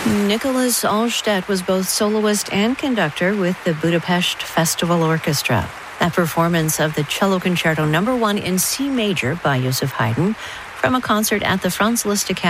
Nicholas Allstedt was both soloist and conductor with the Budapest Festival Orchestra. A performance of the Cello Concerto No. 1 in C major by Joseph Haydn from a concert at the Franz Liszt Academy